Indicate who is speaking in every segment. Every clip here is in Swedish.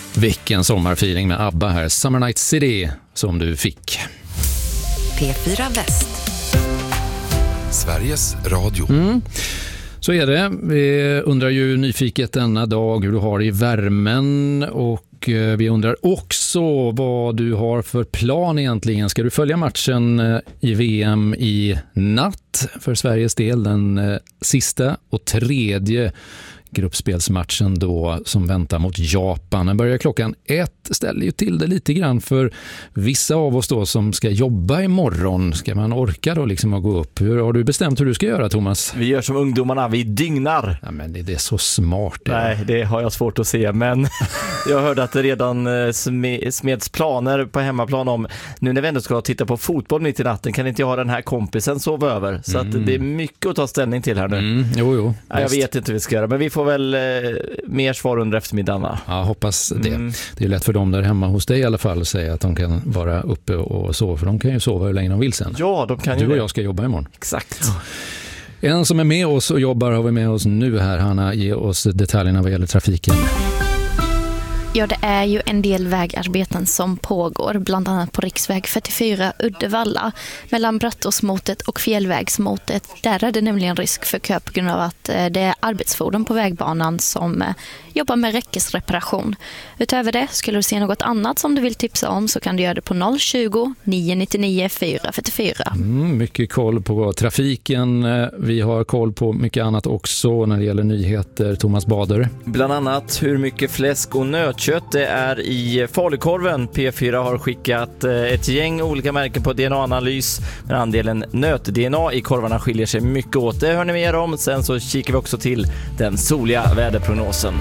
Speaker 1: Vilken sommarfiring med ABBA här. Summer Night City som du fick.
Speaker 2: P4 Väst.
Speaker 3: Sveriges Radio.
Speaker 1: Så är det. Vi undrar ju nyfiket denna dag hur du har det i värmen, och vi undrar också vad du har för plan egentligen. Ska du följa matchen i VM i natt för Sveriges del, den sista och tredje gruppspelsmatchen då som väntar mot Japan. Den börjar klockan 1. Ställer ju till det lite grann för vissa av oss då som ska jobba imorgon. Ska man orka då liksom att gå upp? Hur har du bestämt hur du ska göra, Thomas?
Speaker 4: Vi gör som ungdomarna, vi dygnar.
Speaker 1: Ja, men det är så smart.
Speaker 4: Nej, det har jag svårt att se, men jag hörde att det redan smeds planer på hemmaplan om, nu när vi ändå ska titta på fotboll mitt i natten, kan inte jag ha den här kompisen sova över? Så att det är mycket att ta ställning till här nu.
Speaker 1: Jo.
Speaker 4: Ja, jag vet inte hur vi ska göra, men vi får väl mer svar under eftermiddagen, va?
Speaker 1: Ja, hoppas det. Det är lätt för dem där hemma hos dig i alla fall att säga att de kan vara uppe och sova, för de kan ju sova hur länge de vill sen.
Speaker 4: Ja, de kan ju.
Speaker 1: Du och jag ska jobba imorgon.
Speaker 4: Exakt.
Speaker 1: En som är med oss och jobbar har vi med oss nu här. Hanna, ge oss detaljerna vad gäller trafiken.
Speaker 5: Ja, det är ju en del vägarbeten som pågår, bland annat på riksväg 44 Uddevalla mellan Brattåsmotet och Fjällvägsmotet. Där är det nämligen risk för kö på grund av att det är arbetsfordon på vägbanan som jobbar med räckesreparation. Utöver det, skulle du se något annat som du vill tipsa om så kan du göra det på 020 999 444.
Speaker 1: Mycket koll på trafiken. Vi har koll på mycket annat också när det gäller nyheter. Thomas Bader.
Speaker 4: Bland annat hur mycket fläsk och nötkött det är i falukorven. P4 har skickat ett gäng olika märken på DNA-analys, men andelen nöt-DNA i korvarna skiljer sig mycket åt. Det hör ni mer om. Sen så kikar vi också till den soliga väderprognosen.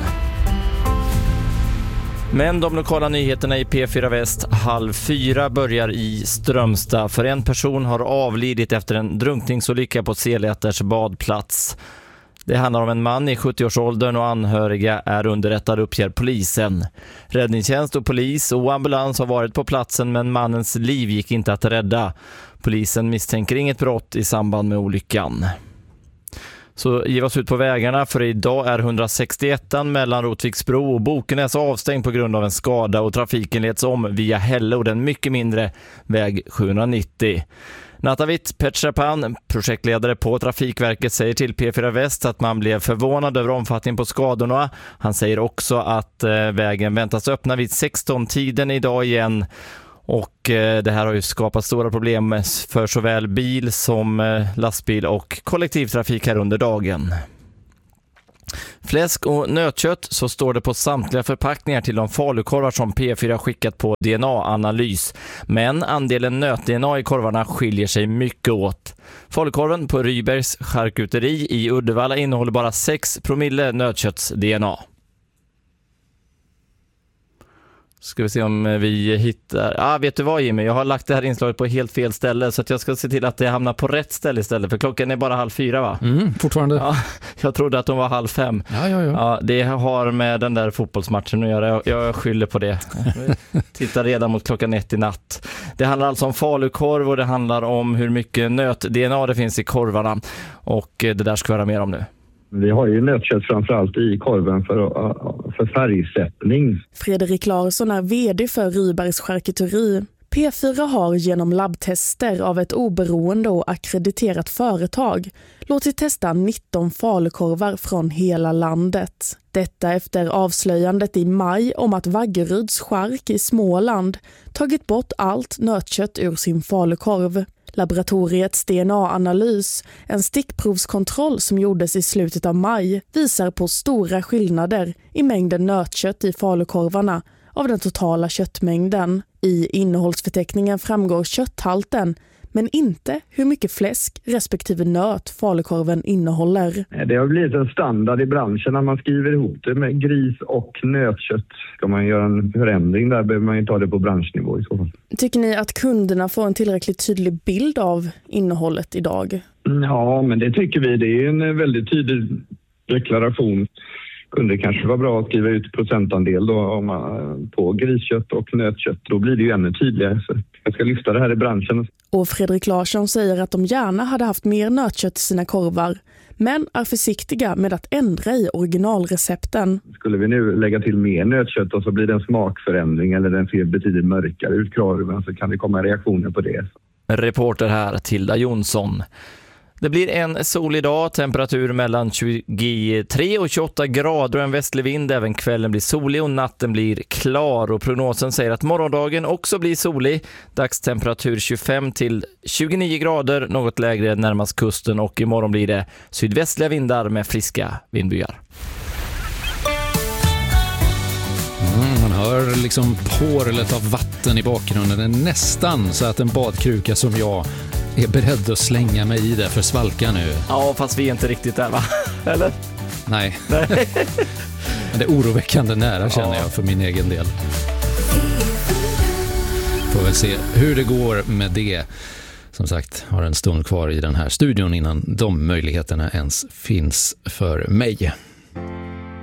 Speaker 4: Men de lokala nyheterna i P4 Väst 3:30 börjar i Strömstad. För en person har avlidit efter en drunkningsolycka på Seläters badplats. Det handlar om en man i 70-årsåldern och anhöriga är underrättade, uppger polisen. Räddningstjänst och polis och ambulans har varit på platsen, men mannens liv gick inte att rädda. Polisen misstänker inget brott i samband med olyckan. Så giv oss ut på vägarna, för idag är 161 mellan Rotviksbro och Bokenäs avstängd på grund av en skada och trafiken leds om via Hälle och den mycket mindre väg 790. Natavit Petchapan, projektledare på Trafikverket, säger till P4 Väst att man blev förvånad över omfattningen på skadorna. Han säger också att vägen väntas öppna vid 16-tiden idag igen. Och det här har ju skapat stora problem för såväl bil som lastbil och kollektivtrafik här under dagen. Fläsk och nötkött, så står det på samtliga förpackningar till de falukorvar som P4 skickat på DNA-analys. Men andelen nöt-DNA i korvarna skiljer sig mycket åt. Falukorven på Rybergs charkuteri i Uddevalla innehåller bara 6 promille nötkötts-DNA. Ska vi se om vi hittar... vet du vad, Jimmy? Jag har lagt det här inslaget på helt fel ställe, så att jag ska se till att det hamnar på rätt ställe istället. För klockan är bara 3:30, va?
Speaker 1: Fortfarande.
Speaker 4: Ja, jag trodde att de var 4:30. Ja, det har med den där fotbollsmatchen att göra. Jag skyller på det. Tittar redan mot klockan 1 i natt. Det handlar alltså om falukorv och det handlar om hur mycket nöt-DNA det finns i korvarna. Och det där ska vi höra mer om nu.
Speaker 6: Vi har ju nötkött framförallt i korven för färgsättning.
Speaker 7: Fredrik Larsson är vd för Rybergs charkuteri. P4 har genom labbtester av ett oberoende och akkrediterat företag låtit testa 19 falukorvar från hela landet. Detta efter avslöjandet i maj om att Vaggeryds chark i Småland tagit bort allt nötkött ur sin falukorv. Laboratoriets DNA-analys, en stickprovskontroll som gjordes i slutet av maj, visar på stora skillnader i mängden nötkött i falukorvarna av den totala köttmängden. I innehållsförteckningen framgår kötthalten, men inte hur mycket fläsk respektive nöt falukorven innehåller.
Speaker 6: Det har blivit en standard i branschen när man skriver ihop det med gris och nötkött. Ska man göra en förändring där behöver man ju ta det på branschnivå i så fall.
Speaker 7: Tycker ni att kunderna får en tillräckligt tydlig bild av innehållet idag?
Speaker 6: Ja, men det tycker vi. Det är en väldigt tydlig deklaration. Kunde det kanske vara bra att skriva ut procentandel då, på griskött och nötkött. Då blir det ju ännu tydligare. Så jag ska lyfta det här i branschen.
Speaker 7: Och Fredrik Larsson säger att de gärna hade haft mer nötkött i sina korvar, men är försiktiga med att ändra i originalrecepten.
Speaker 6: Skulle vi nu lägga till mer nötkött och så blir det en smakförändring eller den ser betydligt mörkare ut korven, så kan det komma reaktioner på det.
Speaker 4: Reporter här, Tilda Jonsson. Det blir en solig dag, temperatur mellan 23 och 28 grader och en västlig vind. Även kvällen blir solig och natten blir klar. Och prognosen säger att morgondagen också blir solig. Dagstemperatur 25 till 29 grader, något lägre närmast kusten. Och imorgon blir det sydvästliga vindar med friska vindbyar.
Speaker 1: Man hör liksom porlet av vatten i bakgrunden. Det är nästan så att en badkruka som jag är beredd att slänga mig i det för svalka nu.
Speaker 4: Ja, fast vi är inte riktigt där, va? Eller?
Speaker 1: Nej. Men det är oroväckande nära, känner jag för min egen del. Får väl se hur det går med det. Som sagt, har en stund kvar i den här studion innan de möjligheterna ens finns för mig.